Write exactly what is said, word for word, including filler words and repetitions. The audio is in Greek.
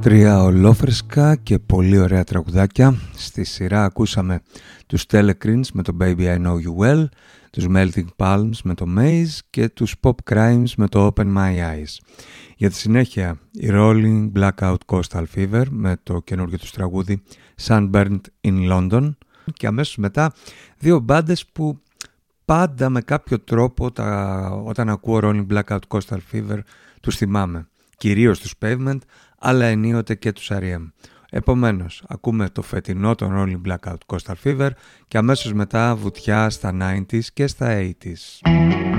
Τρία ολόφρεσκα και πολύ ωραία τραγουδάκια. Στη σειρά ακούσαμε τους Telecrins με το Baby I Know You Well, τους Melting Palms με το Maze και τους Pop Crimes με το Open My Eyes. Για τη συνέχεια η Rolling Blackout Coastal Fever με το καινούργιο τους τραγούδι Sunburned in London και αμέσως μετά δύο μπάντες που πάντα με κάποιο τρόπο τα, όταν ακούω Rolling Blackout Coastal Fever τους θυμάμαι. Κυρίως τους Pavement, αλλά ενίοτε και τους αρ ι εμ. Επομένως, ακούμε το φετινό των Rolling Blackout Coastal Fever και αμέσως μετά βουτιά στα ενενήντα και στα ογδόντα.